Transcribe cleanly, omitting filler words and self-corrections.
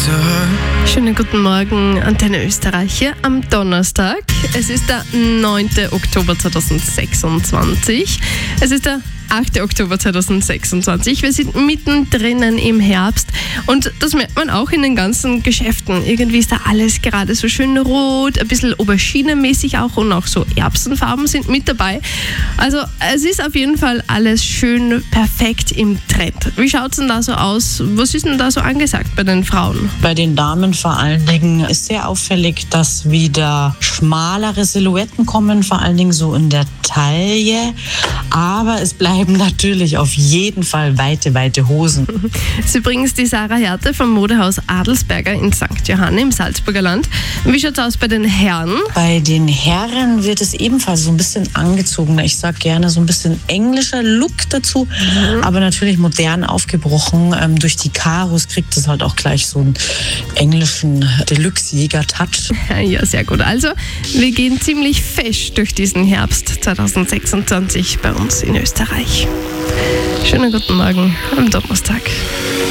Schönen guten Morgen, Antenne Österreich hier am Donnerstag. Es ist der 9. Oktober 2026. Es ist der 8. Oktober 2026. Wir sind mittendrin im Herbst und das merkt man auch in den ganzen Geschäften. Irgendwie ist da alles gerade so schön rot, ein bisschen auberginemäßig auch und auch so Erbsenfarben sind mit dabei. Also es ist auf jeden Fall alles schön perfekt im Trend. Wie schaut es denn da so aus? Was ist denn da so angesagt bei den Frauen? Bei den Damen vor allen Dingen ist sehr auffällig, dass wieder schmalere Silhouetten kommen, vor allen Dingen so in der Taille. Aber es bleiben natürlich auf jeden Fall weite Hosen. Das ist übrigens die Sarah Härte vom Modehaus Adelsberger in St. Johann im Salzburger Land. Wie schaut es aus bei den Herren? Bei den Herren wird es ebenfalls so ein bisschen angezogener. Ich sage gerne so ein bisschen englischer Look dazu, aber natürlich modern aufgebrochen. Durch die Karos kriegt es halt auch gleich so einen englischen Deluxe-Jäger-Touch. Ja, sehr gut. Also, wir gehen ziemlich fesch durch diesen Herbst 2026 bei uns in Österreich. Schönen guten Morgen am Donnerstag.